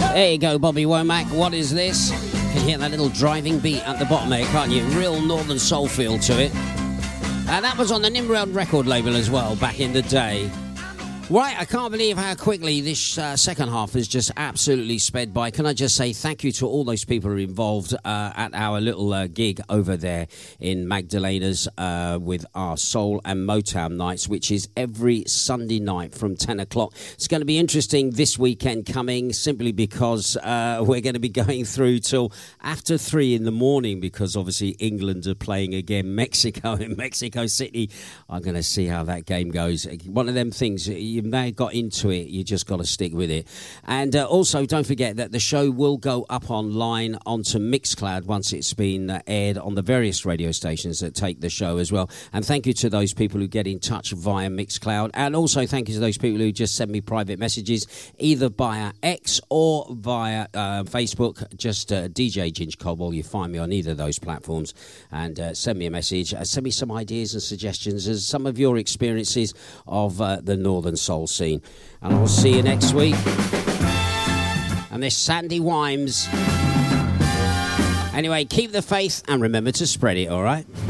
There you go, Bobby Womack. What is this? You can hear that little driving beat at the bottom there, can't you? Real northern soul feel to it. And that was on the Nimrod record label as well, back in the day. Right, I can't believe how quickly this second half has just absolutely sped by. Can I just say thank you to all those people who are involved at our little gig over there in Magdalena's with our Soul and Motown nights, which is every Sunday night from 10 o'clock. It's going to be interesting this weekend coming, simply because we're going to be going through till after 3 in the morning, because obviously England are playing again Mexico in Mexico City. I'm going to see how that game goes. One of them things, you may have got into it, you just got to stick with it. And also don't forget that the show will go up online onto Mixcloud once it's been aired on the various radio stations that take the show as well. And thank you to those people who get in touch via Mixcloud, and also thank you to those people who just send me private messages either via X or via Facebook. Just DJ Ginge Cobble. You find me on either of those platforms, and send me a message, send me some ideas and suggestions as some of your experiences of the Northern Soul scene. And I'll see you next week. And this Sandy Wimes. Anyway, keep the faith and remember to spread it, all right?